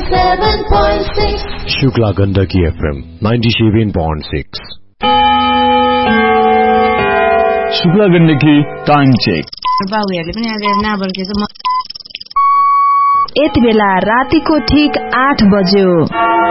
97.6 Shukla Gandaki FM 97.6 Shukla Gandaki time check. बाबुहरुले पनि आज नाबल्केछ यति बेला रातिको ठीक 8 बज्यो